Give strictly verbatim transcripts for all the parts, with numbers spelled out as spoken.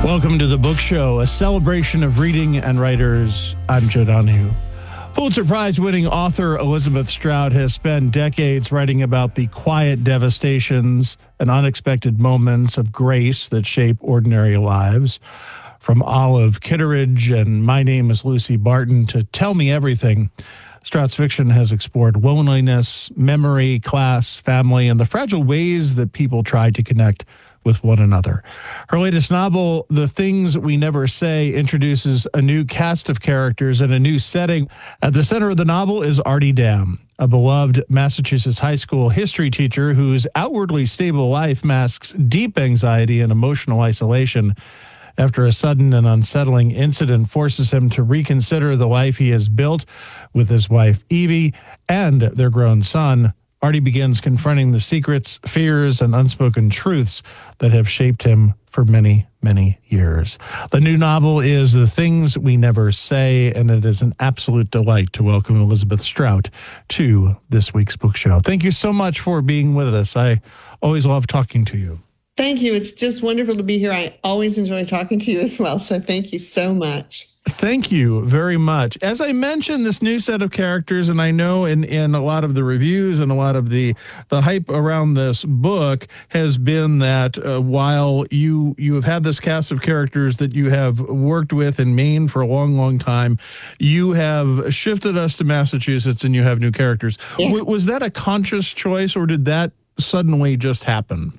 Welcome to the Book Show, a celebration of reading and writers. I'm Joe Donahue. Pulitzer Prize-winning author Elizabeth Strout has spent decades writing about the quiet devastations and unexpected moments of grace that shape ordinary lives. From Olive Kitteridge and My Name is Lucy Barton to Tell Me Everything, Strout's fiction has explored loneliness, memory, class, family, and the fragile ways that people try to connect with one another. Her latest novel, The Things We Never Say, introduces a new cast of characters and a new setting. At the center of the novel is Artie Dam, a beloved Massachusetts high school history teacher whose outwardly stable life masks deep anxiety and emotional isolation after a sudden and unsettling incident forces him to reconsider the life he has built with his wife, Evie, and their grown son. Artie begins confronting the secrets, fears, and unspoken truths that have shaped him for many, many years. The new novel is The Things We Never Say, and it is an absolute delight to welcome Elizabeth Strout to this week's book show. Thank you so much for being with us. I always love talking to you. Thank you. It's just wonderful to be here. I always enjoy talking to you as well, so thank you so much. Thank you very much. As I mentioned, this new set of characters, and I know in, in a lot of the reviews and a lot of the, the hype around this book has been that uh, while you you have had this cast of characters that you have worked with in Maine for a long, long time, you have shifted us to Massachusetts and you have new characters. Yeah. W- was that a conscious choice, or did that suddenly just happen?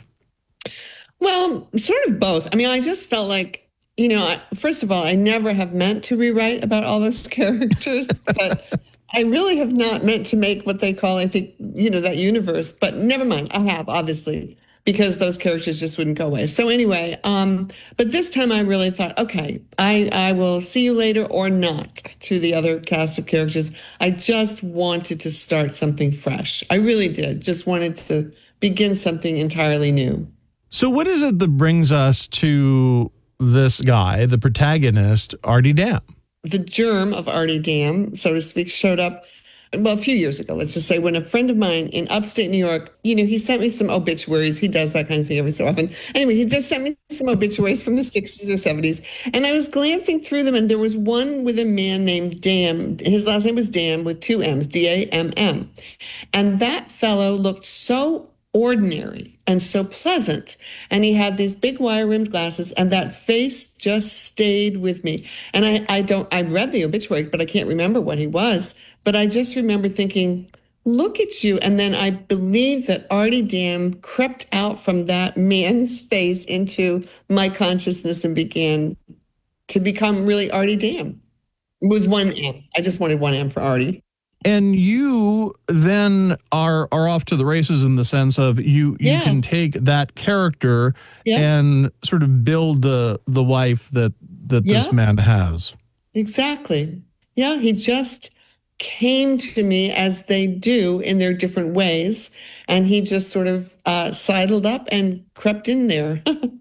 Well, sort of both. I mean, I just felt like, you know, first of all, I never have meant to rewrite about all those characters, but I really have not meant to make what they call, I think, you know, that universe. But never mind, I have, obviously, because those characters just wouldn't go away. So anyway, um, but this time I really thought, okay, I, I will see you later or not to the other cast of characters. I just wanted to start something fresh. I really did. Just wanted to begin something entirely new. So what is it that brings us to this guy, the protagonist, Artie Dam? The germ of Artie Dam, so to speak, showed up, well, a few years ago, let's just say, when a friend of mine in upstate New York, you know, he sent me some obituaries. He does that kind of thing every so often. Anyway, he just sent me some obituaries from the sixties or seventies. And I was glancing through them, and there was one with a man named Dam. His last name was Dam with two M's, D A M M. And that fellow looked so ordinary and so pleasant. And he had these big wire-rimmed glasses, and that face just stayed with me. And I, I don't, I read the obituary, but I can't remember what he was. But I just remember thinking, look at you. And then I believe that Artie Dam crept out from that man's face into my consciousness and began to become really Artie Dam with one M. I just wanted one M for Artie. And you then are are off to the races in the sense of you you Yeah. can take that character Yeah. and sort of build the the life that that Yeah. this man has. Exactly. Yeah, he just came to me as they do in their different ways, and he just sort of uh, sidled up and crept in there.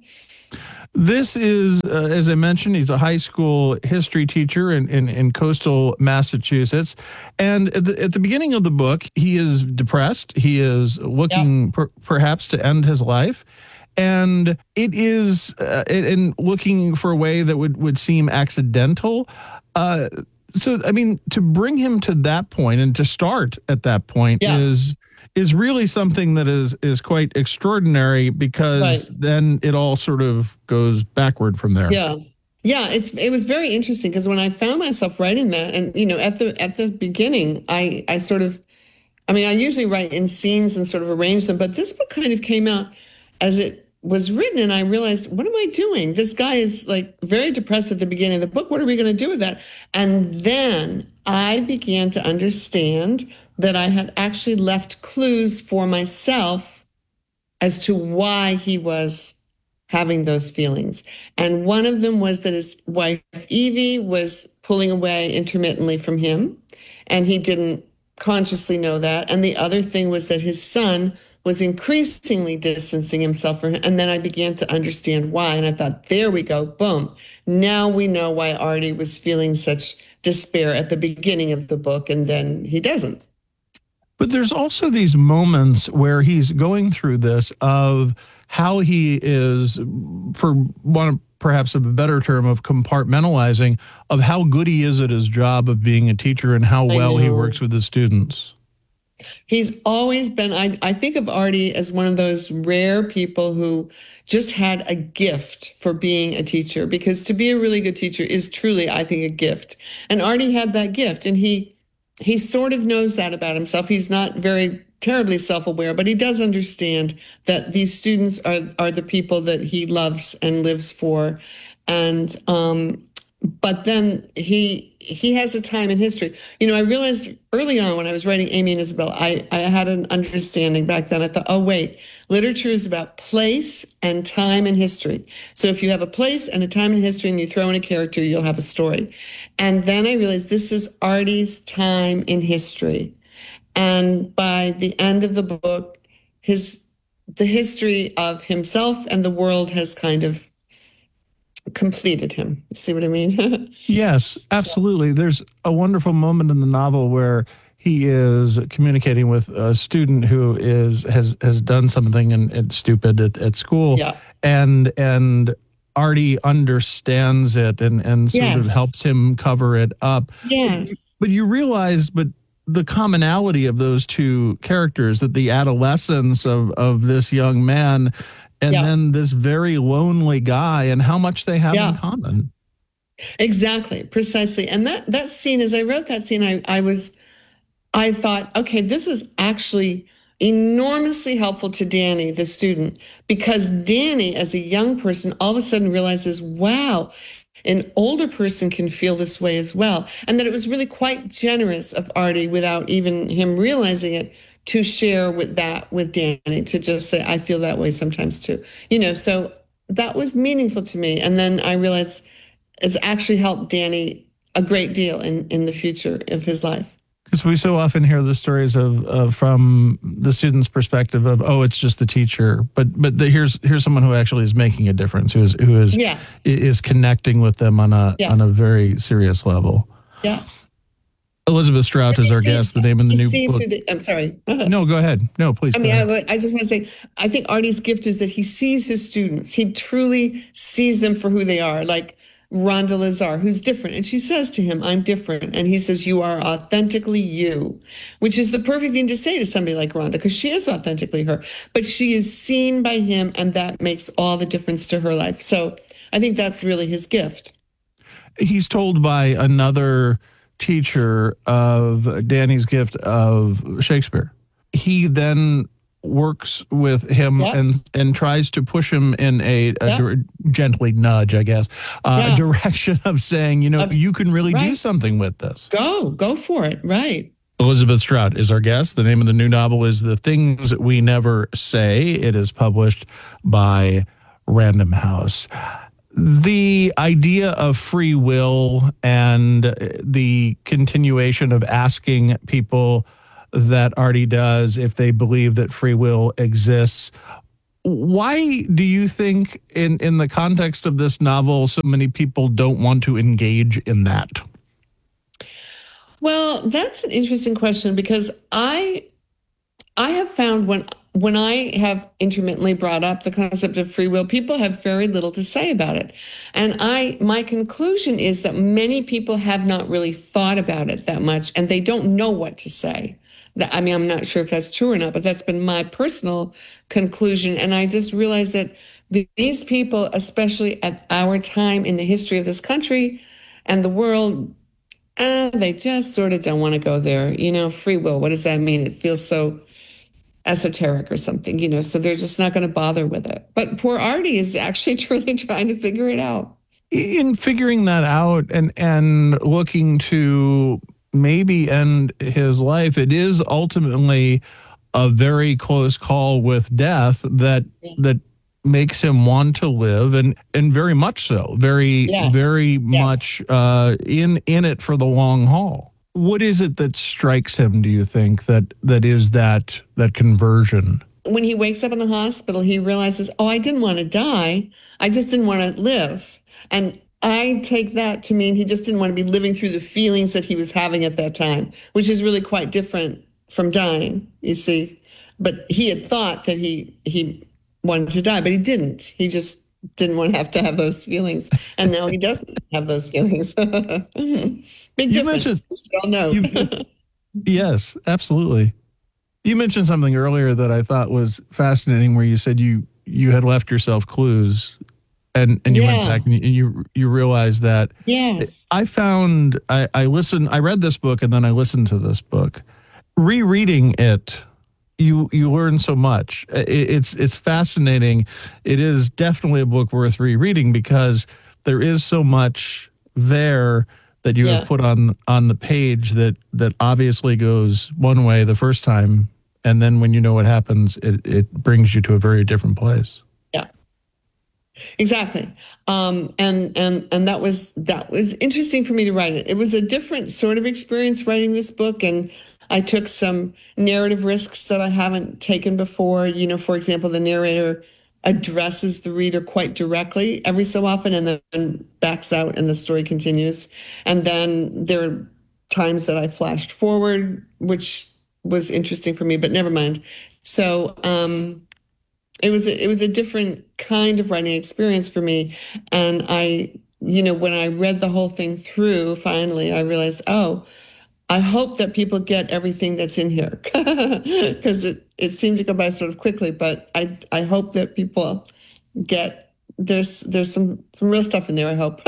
This is, uh, as I mentioned, he's a high school history teacher in, in, in coastal Massachusetts. And at the, at the beginning of the book, he is depressed. He is looking Yeah. per, perhaps to end his life. And it is, uh, and looking for a way that would, would seem accidental. Uh, so, I mean, to bring him to that point and to start at that point Yeah. is is really something that is is quite extraordinary, because Right. then it all sort of goes backward from there. Yeah. Yeah, it's it was very interesting, because when I found myself writing that, and you know, at the at the beginning, I I sort of, I mean, I usually write in scenes and sort of arrange them, but this book kind of came out as it was written, and I realized, what am I doing? This guy is like very depressed at the beginning of the book. What are we going to do with that? And then I began to understand that I had actually left clues for myself as to why he was having those feelings. And one of them was that his wife, Evie, was pulling away intermittently from him, and he didn't consciously know that. And the other thing was that his son was increasingly distancing himself from him. And then I began to understand why. And I thought, there we go, boom. Now we know why Artie was feeling such despair at the beginning of the book, and then he doesn't. But there's also these moments where he's going through this of how he is, for want of perhaps a better term, of compartmentalizing of how good he is at his job of being a teacher and how I well he know. works with his students. He's always been, I, I think of Artie as one of those rare people who just had a gift for being a teacher, because to be a really good teacher is truly, I think, a gift. And Artie had that gift, and he he sort of knows that about himself. He's not very terribly self-aware, but he does understand that these students are are the people that he loves and lives for. And um, but then he he has a time in history. You know, I realized early on when I was writing Amy and Isabel, I, I had an understanding back then. I thought, oh, wait, literature is about place and time and history. So if you have a place and a time in history and you throw in a character, you'll have a story. And then I realized this is Artie's time in history. And by the end of the book, his the history of himself and the world has kind of completed him. See what I mean? Yes, absolutely. There's a wonderful moment in the novel where he is communicating with a student who is has has done something and, and stupid at, at school, Yeah. and and Artie understands it and and sort of Yes. helps him cover it up. Yes. But you realize, but the commonality of those two characters, that the adolescence of of this young man and Yeah. then this very lonely guy, and how much they have Yeah. in common. Exactly, precisely. And that that scene, as I wrote that scene, I, I was, I thought, okay, this is actually enormously helpful to Danny, the student, because Danny, as a young person, all of a sudden realizes, wow, an older person can feel this way as well. And that it was really quite generous of Artie, without even him realizing it, to share with that with Danny, to just say, I feel that way sometimes too. You know, so that was meaningful to me. And then I realized it's actually helped Danny a great deal in, in the future of his life. Because we so often hear the stories of, of from the student's perspective of, oh, it's just the teacher, but but the, here's here's someone who actually is making a difference, who is who is Yeah. is connecting with them on a Yeah. on a very serious level. Yeah. Elizabeth Strout is He our sees- guest. The name of the he new sees book. who the- I'm sorry. No, go ahead. No, please. I go mean, ahead. I, I just want to say, I think Artie's gift is that he sees his students. He truly sees them for who they are, like Rhonda Lazar, who's different. And she says to him, I'm different. And he says, you are authentically you, which is the perfect thing to say to somebody like Rhonda, because she is authentically her. But she is seen by him, and that makes all the difference to her life. So I think that's really his gift. He's told by another teacher of Danny's gift of Shakespeare. He then works with him Yep. and and tries to push him in a, a Yep. dir- gently nudge, I guess, uh, Yeah. direction of saying, you know, Of- you can really do right. something with this. Go, go for it. Right. Elizabeth Strout is our guest. The name of the new novel is The Things We Never Say. It is published by Random House. The idea of free will and the continuation of asking people that Artie does if they believe that free will exists. Why do you think in, in the context of this novel, so many people don't want to engage in that? Well, that's an interesting question, because I I have found when when I have intermittently brought up the concept of free will, people have very little to say about it. And I my conclusion is that many people have not really thought about it that much, and they don't know what to say. That, I mean, I'm not sure if that's true or not, but that's been my personal conclusion. And I just realized that these people, especially at our time in the history of this country and the world, uh, they just sort of don't want to go there. You know, free will, what does that mean? It feels so esoteric or something, you know, so they're just not going to bother with it. But poor Artie is actually truly trying to figure it out. In figuring that out and and looking to maybe end his life, it is ultimately a very close call with death that Yeah. that makes him want to live, and and very much so, very Yes. very much uh, in in it for the long haul. What is it that strikes him, do you think, that that is that that conversion? When he wakes up in the hospital, he realizes, oh, I didn't want to die. I just didn't want to live. And I take that to mean he just didn't want to be living through the feelings that he was having at that time, which is really quite different from dying, you see. But he had thought that he he wanted to die, but he didn't. He just didn't want to have to have those feelings, and now he doesn't have those feelings. Big You difference. mentioned We all know. you. Yes, absolutely. You mentioned something earlier that I thought was fascinating, where you said you you had left yourself clues, and and you went Yeah. back and you you, you realized that. Yes. I found I, I listened. I read this book and then I listened to this book. Rereading it, you you learn so much. It, it's it's fascinating. It is definitely a book worth rereading because there is so much there that you have Yeah. put on on the page that that obviously goes one way the first time, and then when you know what happens, it it brings you to a very different place. Yeah. Exactly. Um, and and and that was that was interesting for me to write it. It was a different sort of experience writing this book, and I took some narrative risks that I haven't taken before. You know, for example, the narrator addresses the reader quite directly every so often, and then backs out, and the story continues. And then there are times that I flashed forward, which was interesting for me, but never mind. So. Um, it was a, it was a different kind of writing experience for me, and I, you know, when I read the whole thing through, finally, I realized, oh, I hope that people get everything that's in here, because it it seemed to go by sort of quickly, but I I hope that people get there's there's some some real stuff in there. I hope.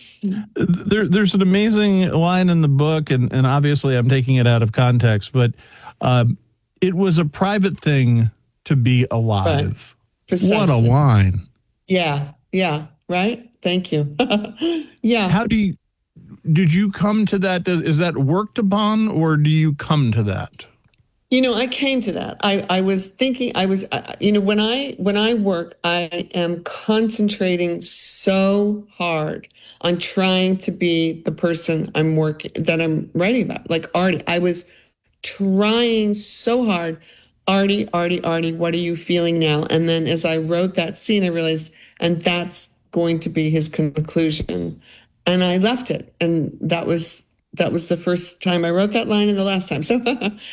There, there's an amazing line in the book, and, and obviously I'm taking it out of context, but um, it was a private thing to be Right. alive. What a Precisely. line. Yeah. Yeah. Right. Thank you. Yeah. How do you, did you come to that? Does, is that worked upon, or do you come to that? You know, I came to that. I, I was thinking, I was, uh, you know, when I when I work, I am concentrating so hard on trying to be the person I'm working that I'm writing about, like Artie. I was trying so hard. Artie, Artie, Artie, what are you feeling now? And then as I wrote that scene, I realized, and that's going to be his conclusion. And I left it. And that was that was the first time I wrote that line and the last time. So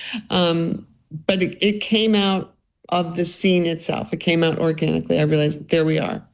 um, but it, it came out of the scene itself. It came out organically. I realized there we are.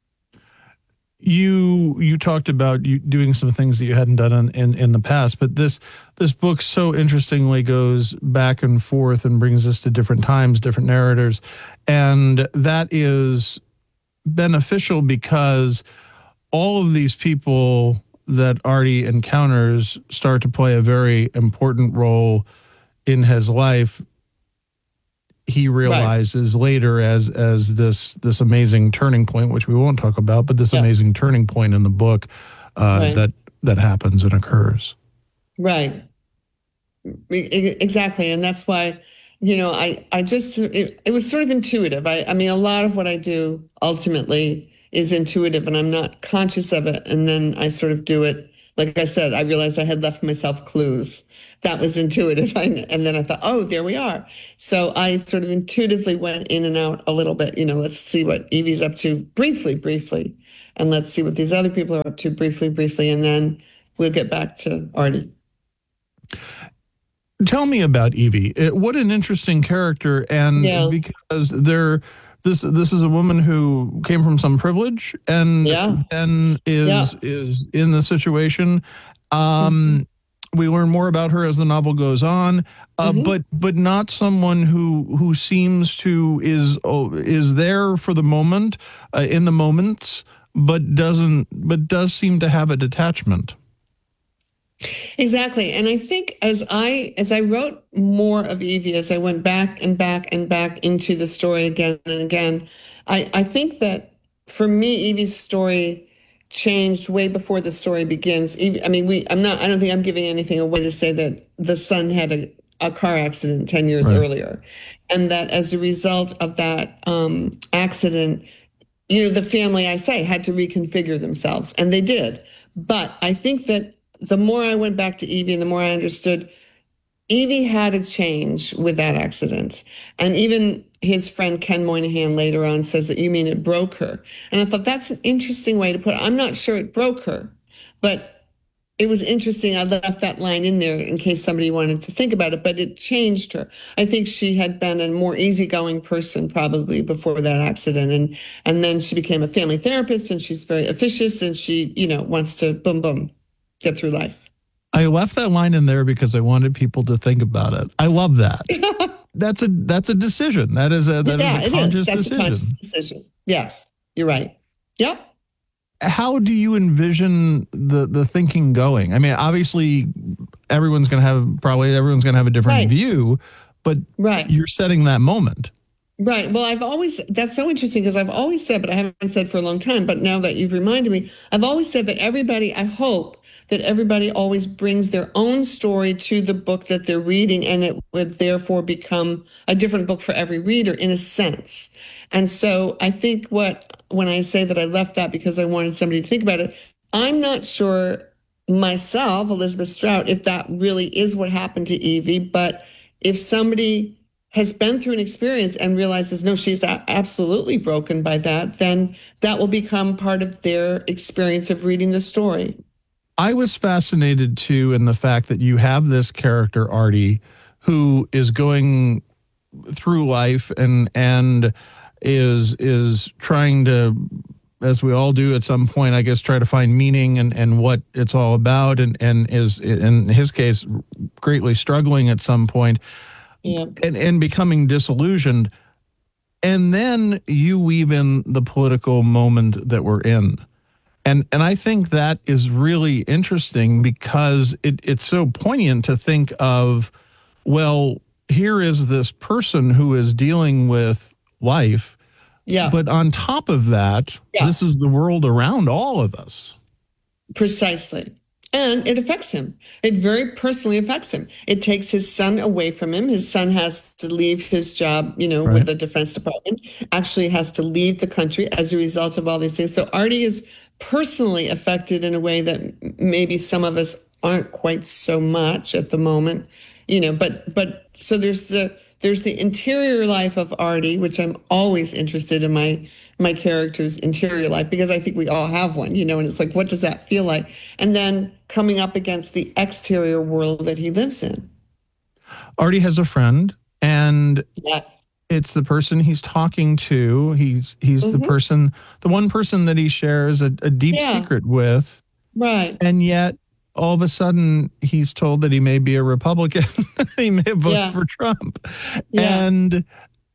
You you talked about you doing some things that you hadn't done in, in, in the past, but this this book so interestingly goes back and forth and brings us to different times, different narrators, and that is beneficial because all of these people that Artie encounters start to play a very important role in his life. He realizes right. later as as this this amazing turning point, which we won't talk about, but this yep. amazing turning point in the book uh, right. that that happens and occurs. Right. Exactly, and that's why, you know, I I just it, it was sort of intuitive. I I mean, a lot of what I do ultimately is intuitive, and I'm not conscious of it, and then I sort of do it. Like I said, I realized I had left myself clues. That was intuitive. And then I thought, oh, there we are. So I sort of intuitively went in and out a little bit. You know, let's see what Evie's up to briefly, briefly. And let's see what these other people are up to briefly, briefly. And then we'll get back to Artie. Tell me about Evie. What an interesting character. And yeah. because they're, This this is a woman who came from some privilege and yeah. then is yeah. is in the situation. Um, mm-hmm. We learn more about her as the novel goes on, uh, mm-hmm. but but not someone who who seems to is oh, is there for the moment, uh, in the moments, but doesn't but does seem to have a detachment. Exactly. And I think as I as I wrote more of Evie, as I went back and back and back into the story again and again, I, I think that for me, Evie's story changed way before the story begins. Evie, I mean, we I'm not I don't think I'm giving anything away to say that the son had a, a car accident ten years right. earlier. And that as a result of that um, accident, you know, the family, I say, had to reconfigure themselves, and they did. But I think that the more I went back to Evie and the more I understood, Evie had a change with that accident. And even his friend Ken Moynihan later on says that, you mean it broke her? And I thought that's an interesting way to put it. I'm not sure it broke her, but it was interesting. I left that line in there in case somebody wanted to think about it, but it changed her. I think she had been a more easygoing person probably before that accident. And, and then she became a family therapist, and she's very officious, and she, you know, wants to boom, boom, get through life. I left that line in there because I wanted people to think about it. I love that. That's a that's a decision. That is a that yeah, is a conscious is. That's decision. a conscious decision. Yes, you're right. Yep. How do you envision the the thinking going? I mean, obviously, everyone's going to have probably everyone's going to have a different right. view, but right. you're setting that moment. Right. Well, I've always, that's so interesting because I've always said, but I haven't said for a long time, but now that you've reminded me, I've always said that everybody, I hope that everybody always brings their own story to the book that they're reading, and it would therefore become a different book for every reader in a sense. And so I think what, when I say that I left that because I wanted somebody to think about it, I'm not sure myself, Elizabeth Strout, if that really is what happened to Evie, but if somebody has been through an experience and realizes, no, she's absolutely broken by that, then that will become part of their experience of reading the story. I was fascinated too in the fact that you have this character, Artie, who is going through life and and is is trying to, as we all do at some point, I guess, try to find meaning and, and what it's all about, and, and is, in his case, greatly struggling at some point. Yep. And, and becoming disillusioned. And then you weave in the political moment that we're in. And and I think that is really interesting because it, it's so poignant to think of, well, here is this person who is dealing with life. Yeah. But on top of that, yeah. this is the world around all of us. Precisely. And it affects him. It very personally affects him. It takes his son away from him. His son has to leave his job, you know, right. with the Defense Department, actually has to leave the country as a result of all these things. So Artie is personally affected in a way that maybe some of us aren't quite so much at the moment, you know, but, but so there's the, there's the interior life of Artie, which I'm always interested in my my character's interior life, because I think we all have one, you know, and it's like, what does that feel like? And then coming up against the exterior world that he lives in. Artie has a friend, and yes. it's the person he's talking to. He's he's mm-hmm. the person, the one person that he shares a, a deep yeah. secret with. Right. And yet, all of a sudden, he's told that he may be a Republican. He may vote yeah. for Trump. Yeah. And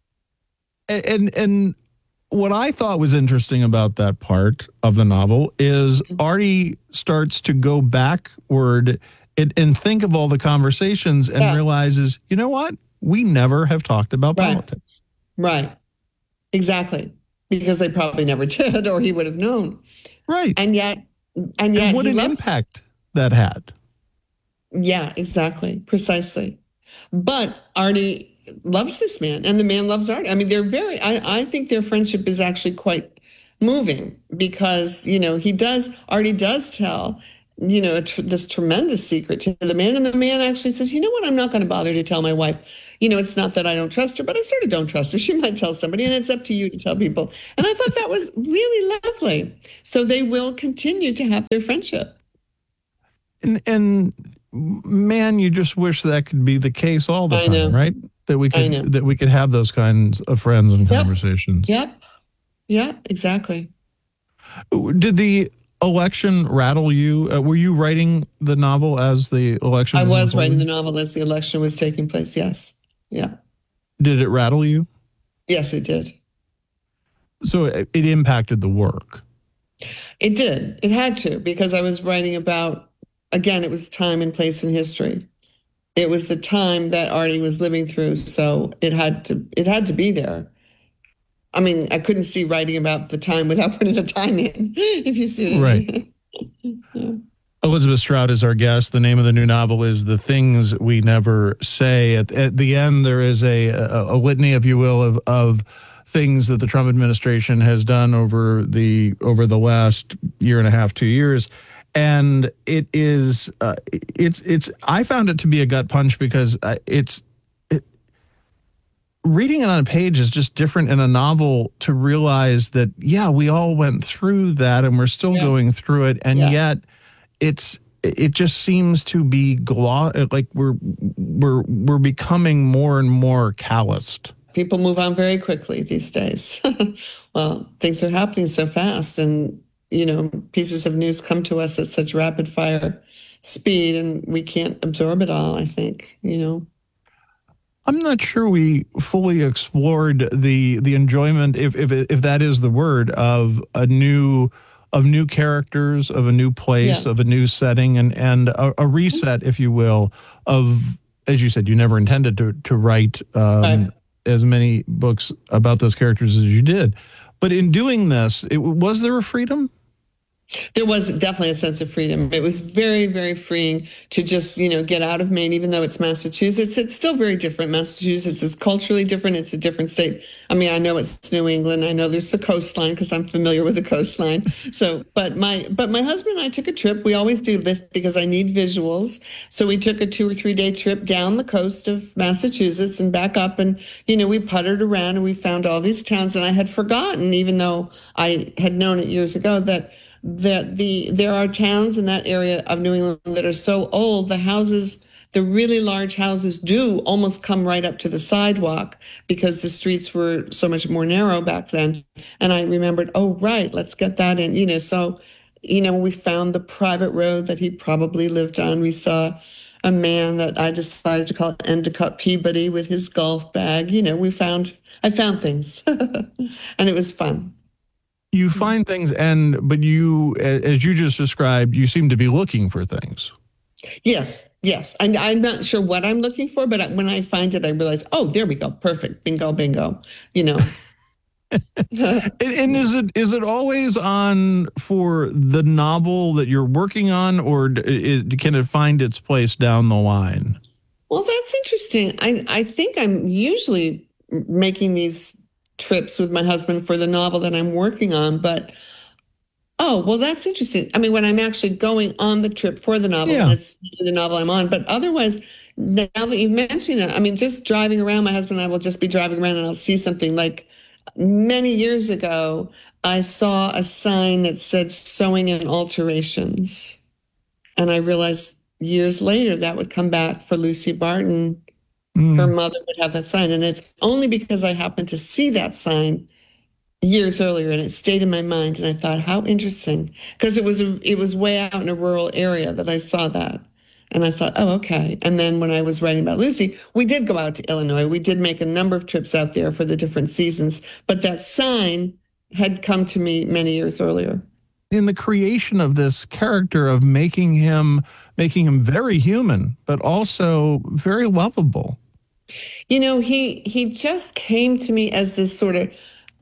and and what I thought was interesting about that part of the novel is Artie starts to go backward and, and think of all the conversations and yeah. realizes, you know what? We never have talked about right. politics. Right. Exactly. Because they probably never did, or he would have known. Right. And yet, and yet, and what an impact that had. Yeah, exactly. Precisely. But Artie loves this man, and the man loves Artie. I mean, they're very, I, I think their friendship is actually quite moving because, you know, he does, Artie does tell, you know, tr- this tremendous secret to the man. And the man actually says, you know what, I'm not going to bother to tell my wife. You know, it's not that I don't trust her, but I sort of don't trust her. She might tell somebody, and it's up to you to tell people. And I thought that was really lovely. So they will continue to have their friendship. And, and man, you just wish that could be the case all the I time, know. right? That we could that we could have those kinds of friends and yep. conversations. Yep. Yeah, exactly. Did the election rattle you? Uh, were you writing the novel as the election? I was, was writing the novel novel as the election was taking place. Yes. Yeah. Did it rattle you? Yes, it did. So it, it impacted the work. It did. It had to, because I was writing about, again, it was time and place in history. It was the time that Artie was living through, so it had to it had to be there. I mean, I couldn't see writing about the time without putting the time in, if you see what I mean. Right. yeah. Elizabeth Strout is our guest. The name of the new novel is The Things We Never Say. At, at the end, there is a, a, a litany, if you will, of, of things that the Trump administration has done over the over the last year and a half, two years. And it is, uh, it's, it's, I found it to be a gut punch because uh, it's, it, reading it on a page is just different in a novel to realize that, yeah, we all went through that and we're still yeah. going through it. And yeah. yet it's, it just seems to be glo- like we're we're we're becoming more and more calloused. People move on very quickly these days. Well, things are happening so fast, and you know, pieces of news come to us at such rapid fire speed, and we can't absorb it all, I think, you know. I'm not sure we fully explored the the enjoyment, if if if that is the word, of a new of new characters, of a new place, Yeah. of a new setting, and and a, a reset, if you will, of, as you said, you never intended to to write um, Right. as many books about those characters as you did, but in doing this, it, was there a freedom? There was definitely a sense of freedom. It was very, very freeing to just, you know, get out of Maine, even though it's Massachusetts. It's still very different. Massachusetts is culturally different. It's a different state. I mean, I know it's New England. I know there's the coastline because I'm familiar with the coastline. So, but my, but my husband and I took a trip. We always do this because I need visuals. So we took a two or three day trip down the coast of Massachusetts and back up. And, you know, we puttered around and we found all these towns. And I had forgotten, even though I had known it years ago, that that the there are towns in that area of New England that are so old, the houses, the really large houses do almost come right up to the sidewalk because the streets were so much more narrow back then. And I remembered, oh, right, let's get that in, you know, so, you know, we found the private road that he probably lived on. We saw a man that I decided to call Endicott Peabody with his golf bag. You know, we found, I found things and it was fun. You find things, and but you, as you just described, you seem to be looking for things. Yes, yes. I, I'm not sure what I'm looking for, but when I find it, I realize, oh, there we go. Perfect. Bingo, bingo. You know. and, and is it is it always on for the novel that you're working on, or is, can it find its place down the line? Well, that's interesting. I, I think I'm usually making these trips with my husband for the novel that I'm working on, but oh, well, that's interesting. I mean, when I'm actually going on the trip for the novel, Yeah. and it's the novel I'm on, but otherwise, now that you've mentioned that, I mean, just driving around, my husband and I will just be driving around and I'll see something. Like many years ago, I saw a sign that said sewing and alterations. And I realized years later that would come back for Lucy Barton. Mm. Her mother would have that sign. And it's only because I happened to see that sign years earlier and it stayed in my mind. And I thought, how interesting. Because it was a, it was way out in a rural area that I saw that. And I thought, oh, okay. And then when I was writing about Lucy, we did go out to Illinois. We did make a number of trips out there for the different seasons. But that sign had come to me many years earlier. In the creation of this character, of making him making him very human, but also very lovable. You know, he he just came to me as this sort of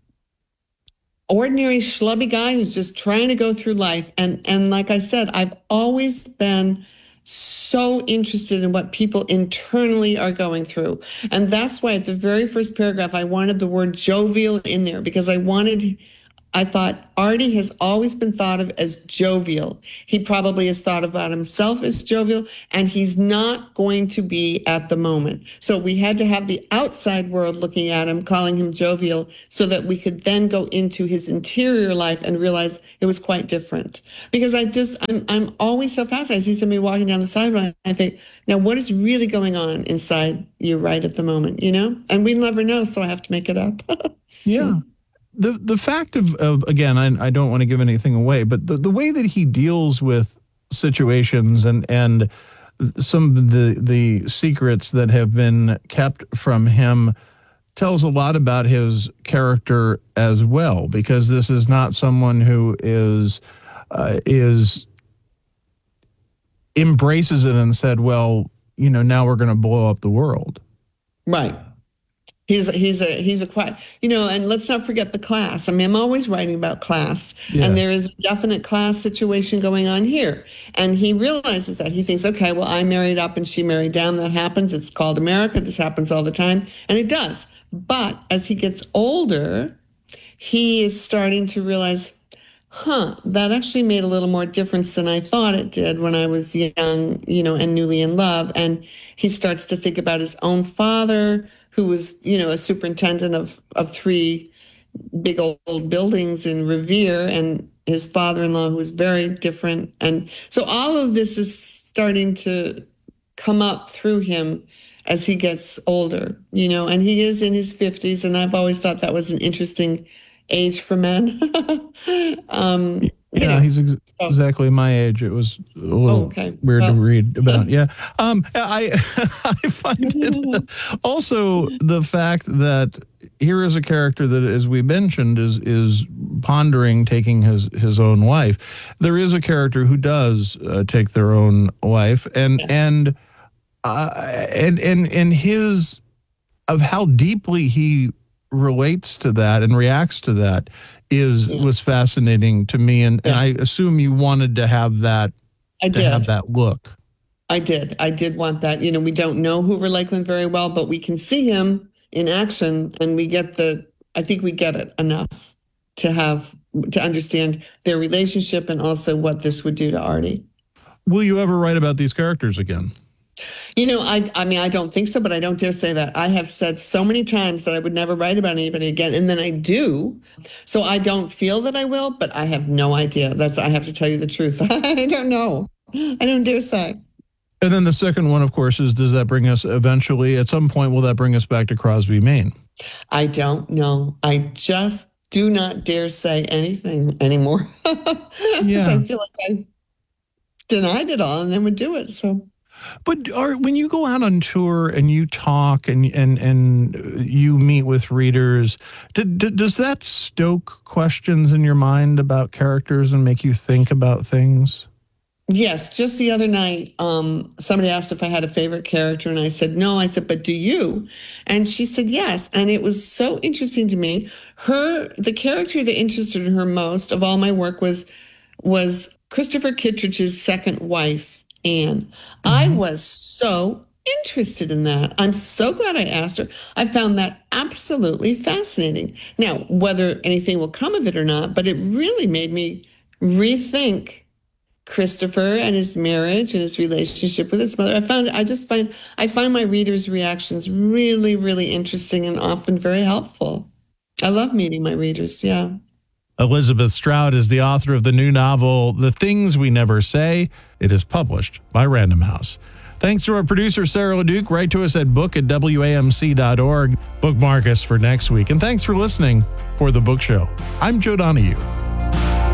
ordinary schlubby guy who's just trying to go through life. And and like I said, I've always been so interested in what people internally are going through. And that's why at the very first paragraph, I wanted the word jovial in there because I wanted I thought Artie has always been thought of as jovial. He probably has thought about himself as jovial, and he's not going to be at the moment. So we had to have the outside world looking at him, calling him jovial, so that we could then go into his interior life and realize it was quite different. Because I just, I'm, I'm always so fascinated. I see somebody walking down the sidewalk, and I think, now what is really going on inside you right at the moment, you know? And we never know, so I have to make it up. Yeah. The the fact of, of again, I, I don't want to give anything away, but the, the way that he deals with situations and and some of the the secrets that have been kept from him tells a lot about his character as well, because this is not someone who is uh, is embraces it and said, well, you know, now we're going to blow up the world. Right. He's he's a he's a quiet, you know, and let's not forget the class. I mean, I'm always writing about class, Yes. and there is a definite class situation going on here. And he realizes that. He thinks, okay, well, I married up and she married down. That happens. It's called America. This happens all the time, and it does. But as he gets older, he is starting to realize, huh, that actually made a little more difference than I thought it did when I was young, you know, and newly in love. And he starts to think about his own father, who was, you know, a superintendent of, of three big old, old buildings in Revere, and his father-in-law who was very different. And so all of this is starting to come up through him as he gets older, you know, and he is in his fifties. And I've always thought that was an interesting age for men. um, Yeah, you know, he's ex- so. exactly my age. It was a little Oh, okay. weird Well. to read about. Yeah. Um, I I find it also the fact that here is a character that, as we mentioned, is is pondering taking his his own wife. There is a character who does uh, take their own wife, and Yeah. and uh, and and and his of how deeply he relates to that and reacts to that is Yeah. was fascinating to me, and, Yeah. and I assume you wanted to have that I to did. have that look. I did. I did want that. You know, we don't know Hoover Lakeland very well, but we can see him in action, and we get the, I think we get it enough to have, to understand their relationship and also what this would do to Artie. Will you ever write about these characters again? You know, I I mean, I don't think so, but I don't dare say that. I have said so many times that I would never write about anybody again, and then I do. So I don't feel that I will, but I have no idea. That's, I have to tell you the truth. I don't know. I don't dare say. And then the second one, of course, is does that bring us eventually, at some point, will that bring us back to Crosby, Maine? I don't know. I just do not dare say anything anymore. Yeah. I feel like I denied it all and then would do it. So. But are, when you go out on tour and you talk and and and you meet with readers, d- d- does that stoke questions in your mind about characters and make you think about things? Yes, just the other night, um, somebody asked if I had a favorite character, and I said no. I said, but do you? And she said yes. And it was so interesting to me. Her, the character that interested her most of all my work was was Christopher Kittredge's second wife, Anne. Mm-hmm. I was so interested in that. I'm so glad I asked her. I found that absolutely fascinating. Now, whether anything will come of it or not, but it really made me rethink Christopher and his marriage and his relationship with his mother. I found, I just find, I find my readers' reactions really, really interesting and often very helpful. I love meeting my readers. Yeah. Elizabeth Strout is the author of the new novel, The Things We Never Say. It is published by Random House. Thanks to our producer, Sarah LeDuc. Write to us at book at W A M C dot org. Bookmark us for next week. And thanks for listening for The Book Show. I'm Joe Donahue.